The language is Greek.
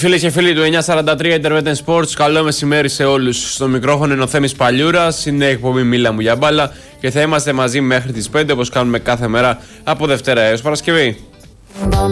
Φίλες και φίλοι του 943 Internet Sports, καλό μεσημέρι σε όλους. Στο μικρόφωνο είναι ο Θέμης Παλιούρας, είναι η εκπομπή Μίλα μου για μπάλα και θα είμαστε μαζί μέχρι τις 5 όπως κάνουμε κάθε μέρα από Δευτέρα έως Παρασκευή.